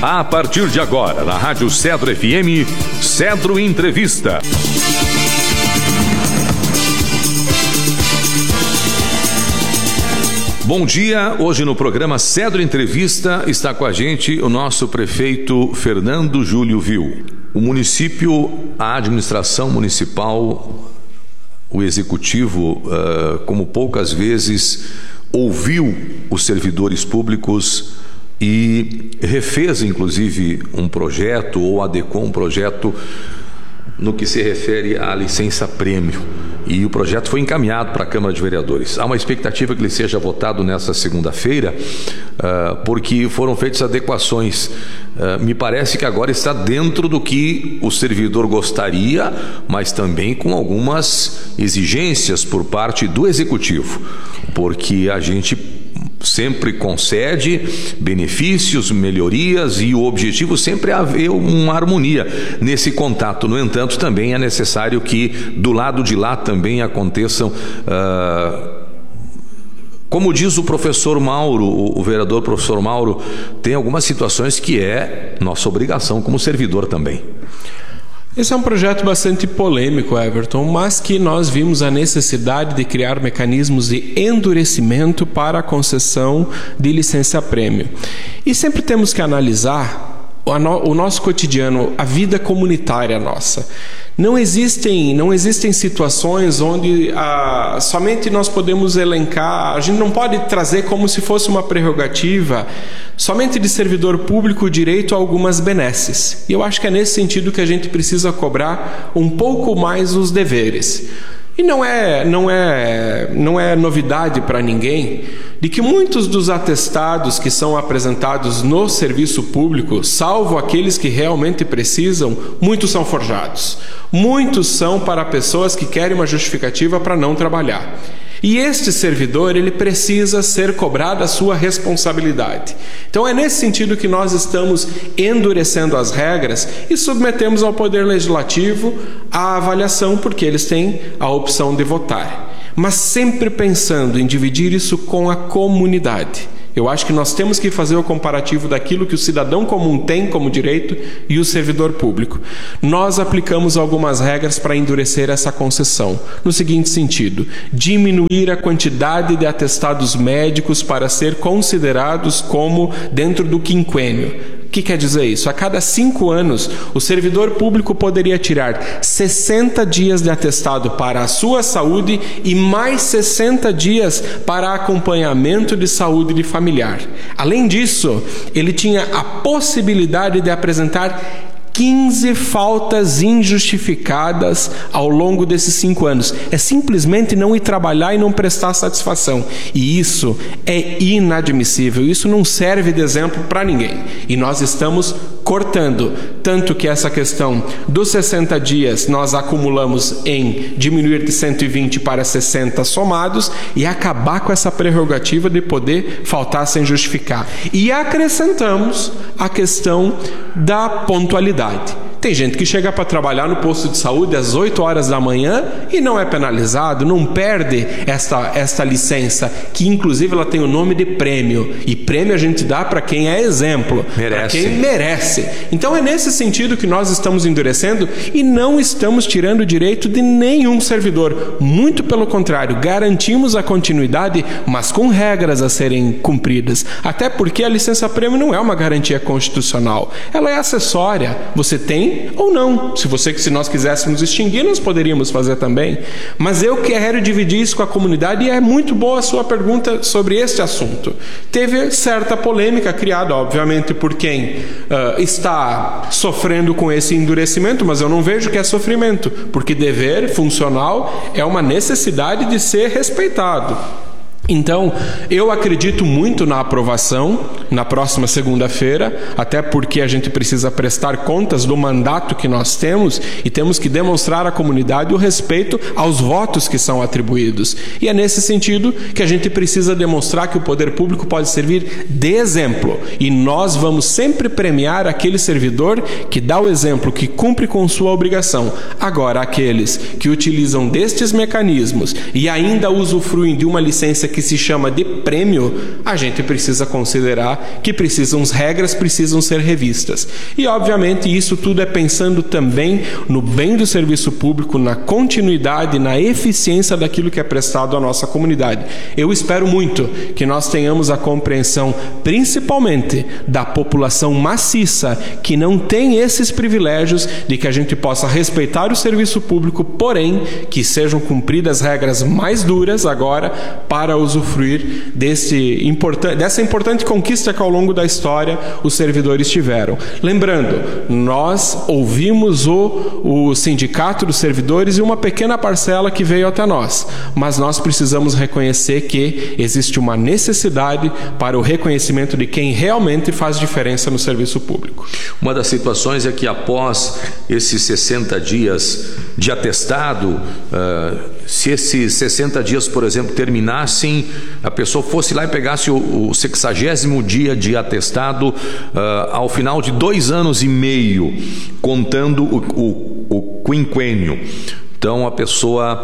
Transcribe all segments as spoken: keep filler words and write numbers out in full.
A partir de agora, na Rádio Cedro F M, Cedro Entrevista. Bom dia, hoje no programa Cedro Entrevista está com a gente o nosso prefeito Fernando Júlio Vil. O município, a administração municipal, o executivo, uh, como poucas vezes, ouviu os servidores públicos e refez, inclusive, um projeto ou adequou um projeto no que se refere à licença-prêmio. E o projeto foi encaminhado para a Câmara de Vereadores. Há uma expectativa que ele seja votado nesta segunda-feira, uh, porque foram feitas adequações. Uh, me parece que agora está dentro do que o servidor gostaria, mas também com algumas exigências por parte do Executivo, porque a gente sempre concede benefícios, melhorias, e o objetivo sempre é haver uma harmonia nesse contato. No entanto, também é necessário que do lado de lá também aconteçam, uh, como diz o professor Mauro, o, o vereador professor Mauro, tem algumas situações que é nossa obrigação como servidor também. Esse é um projeto bastante polêmico, Everton, mas que nós vimos a necessidade de criar mecanismos de endurecimento para a concessão de licença-prêmio. E sempre temos que analisar o, no, o nosso cotidiano, a vida comunitária nossa. Não existem, não existem situações onde ah, somente nós podemos elencar, a gente não pode trazer como se fosse uma prerrogativa somente de servidor público o direito a algumas benesses. E eu acho que é nesse sentido que a gente precisa cobrar um pouco mais os deveres. E não é, não é, não é novidade para ninguém de que muitos dos atestados que são apresentados no serviço público, salvo aqueles que realmente precisam, muitos são forjados. Muitos são para pessoas que querem uma justificativa para não trabalhar. E este servidor, ele precisa ser cobrado a sua responsabilidade. Então é nesse sentido que nós estamos endurecendo as regras e submetemos ao Poder Legislativo a avaliação, porque eles têm a opção de votar. Mas sempre pensando em dividir isso com a comunidade. Eu acho que nós temos que fazer o comparativo daquilo que o cidadão comum tem como direito e o servidor público. Nós aplicamos algumas regras para endurecer essa concessão, no seguinte sentido: diminuir a quantidade de atestados médicos para ser considerados como dentro do quinquênio. O que quer dizer isso? A cada cinco anos, o servidor público poderia tirar sessenta dias de atestado para a sua saúde e mais sessenta dias para acompanhamento de saúde de familiar. Além disso, ele tinha a possibilidade de apresentar quinze faltas injustificadas ao longo desses cinco anos. É simplesmente não ir trabalhar e não prestar satisfação. E isso é inadmissível. Isso não serve de exemplo para ninguém. E nós estamos cortando. Tanto que essa questão dos sessenta dias nós acumulamos em diminuir de cento e vinte para sessenta somados e acabar com essa prerrogativa de poder faltar sem justificar. E acrescentamos a questão da pontualidade. Tem gente que chega para trabalhar no posto de saúde às oito horas da manhã e não é penalizado, não perde esta, esta licença, que inclusive ela tem o nome de prêmio. E prêmio a gente dá para quem é exemplo, para quem merece. Então é nesse sentido que nós estamos endurecendo e não estamos tirando o direito de nenhum servidor. Muito pelo contrário, garantimos a continuidade, mas com regras a serem cumpridas. Até porque a licença-prêmio não é uma garantia constitucional. Ela é acessória. Você tem ou não. Se você, se nós quiséssemos extinguir, nós poderíamos fazer também. Mas eu quero dividir isso com a comunidade e é muito boa a sua pergunta sobre este assunto. Teve certa polêmica criada, obviamente, por quem uh, está sofrendo com esse endurecimento, mas eu não vejo que é sofrimento, porque dever funcional é uma necessidade de ser respeitado. Então, eu acredito muito na aprovação na próxima segunda-feira, até porque a gente precisa prestar contas do mandato que nós temos e temos que demonstrar à comunidade o respeito aos votos que são atribuídos. E é nesse sentido que a gente precisa demonstrar que o poder público pode servir de exemplo. E nós vamos sempre premiar aquele servidor que dá o exemplo, que cumpre com sua obrigação. Agora, aqueles que utilizam destes mecanismos e ainda usufruem de uma licença que se chama de prêmio, a gente precisa considerar que precisam, as regras precisam ser revistas. E, obviamente, isso tudo é pensando também no bem do serviço público, na continuidade, na eficiência daquilo que é prestado à nossa comunidade. Eu espero muito que nós tenhamos a compreensão, principalmente da população maciça, que não tem esses privilégios, de que a gente possa respeitar o serviço público, porém, que sejam cumpridas regras mais duras agora para usufruir desse importan- dessa importante conquista que ao longo da história os servidores tiveram. Lembrando, nós ouvimos o, o Sindicato dos Servidores e uma pequena parcela que veio até nós, mas nós precisamos reconhecer que existe uma necessidade para o reconhecimento de quem realmente faz diferença no serviço público. Uma das situações é que após esses sessenta dias de atestado, uh, se esses sessenta dias, por exemplo, terminassem, a pessoa fosse lá e pegasse o, o sexagésimo dia de atestado uh, ao final de dois anos e meio, contando o, o, o quinquênio. Então a pessoa,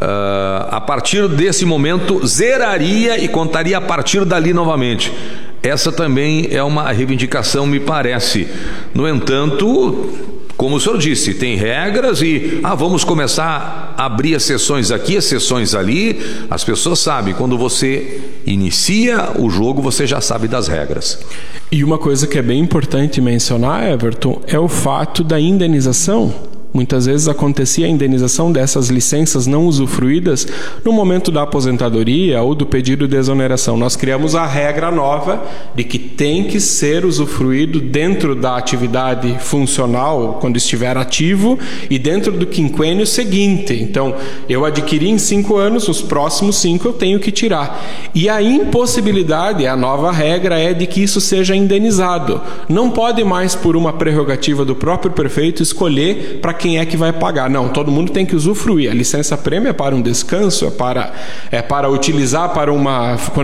uh, a partir desse momento, zeraria e contaria a partir dali novamente. Essa também é uma reivindicação, me parece. No entanto, como o senhor disse, tem regras e ah, vamos começar a abrir as sessões aqui, as sessões ali. As pessoas sabem, quando você inicia o jogo, você já sabe das regras. E uma coisa que é bem importante mencionar, Everton, é o fato da indenização. Muitas vezes acontecia a indenização dessas licenças não usufruídas no momento da aposentadoria ou do pedido de exoneração. Nós criamos a regra nova de que tem que ser usufruído dentro da atividade funcional, quando estiver ativo, e dentro do quinquênio seguinte. Então, eu adquiri em cinco anos, nos próximos cinco eu tenho que tirar. E a impossibilidade, a nova regra é de que isso seja indenizado. Não pode mais, por uma prerrogativa do próprio prefeito, escolher para quem é que vai pagar. Não, todo mundo tem que usufruir. A licença prêmio é para um descanso, é para, é para utilizar para uma...